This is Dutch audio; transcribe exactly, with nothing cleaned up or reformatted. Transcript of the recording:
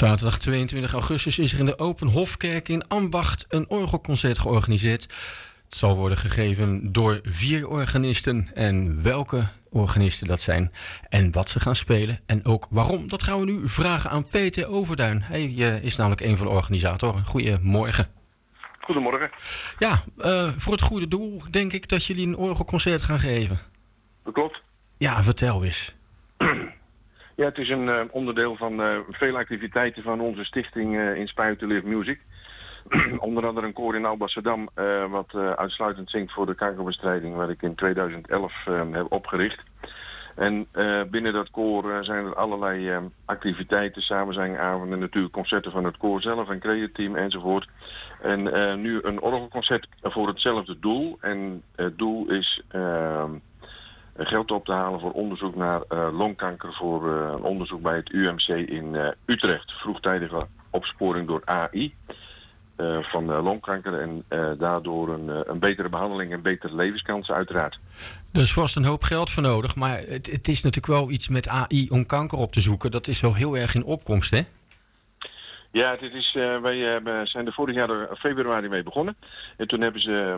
Zaterdag tweeëntwintig augustus is er in de Open Hofkerk in Ambacht een orgelconcert georganiseerd. Het zal worden gegeven door vier organisten. En welke organisten dat zijn en wat ze gaan spelen en ook waarom, dat gaan we nu vragen aan Peter Overduin. Hij uh, is namelijk een van de organisatoren. Goedemorgen. Goedemorgen. Ja, uh, voor het goede doel denk ik dat jullie een orgelconcert gaan geven. Dat klopt. Ja, vertel eens. Ja, het is een uh, onderdeel van uh, vele activiteiten van onze stichting uh, Inspire to Live Music. Onder andere een koor in Alblasserdam uh, wat uh, uitsluitend zingt voor de kankerbestrijding, waar ik in tweeduizend elf uh, heb opgericht. En uh, binnen dat koor uh, zijn er allerlei uh, activiteiten, samenzangavonden, natuurlijk concerten van het koor zelf, een createam enzovoort. En uh, nu een orgelconcert voor hetzelfde doel. En het doel is uh, geld op te halen voor onderzoek naar uh, longkanker, voor uh, een onderzoek bij het U M C in uh, Utrecht. Vroegtijdige opsporing door A I. Uh, van uh, longkanker en uh, daardoor een, uh, een betere behandeling en betere levenskansen uiteraard. Er is vast een hoop geld voor nodig, maar het, het is natuurlijk wel iets met A I om kanker op te zoeken. Dat is wel heel erg in opkomst, hè? Ja, dit is, uh, wij uh, zijn er vorig jaar in februari mee begonnen. En toen hebben ze